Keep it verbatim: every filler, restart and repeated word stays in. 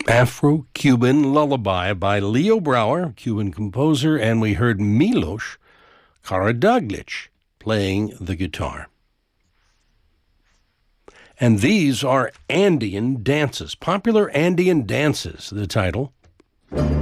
Afro-Cuban Lullaby by Leo Brouwer, Cuban composer, and we heard Milos Karadzic playing the guitar. And these are Andean dances, popular Andean dances, the title.